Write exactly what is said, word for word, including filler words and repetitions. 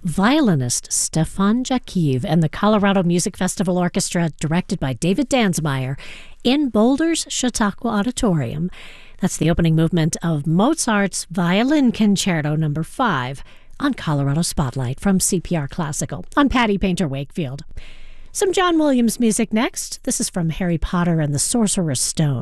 violinist Stefan Jakiv and the Colorado Music Festival Orchestra, directed by David Dansmeyer, in Boulder's Chautauqua Auditorium. That's the opening movement of Mozart's Violin Concerto Number five on Colorado Spotlight from C P R Classical. I'm Patty Painter Wakefield. Some John Williams music next. This is from Harry Potter and the Sorcerer's Stone.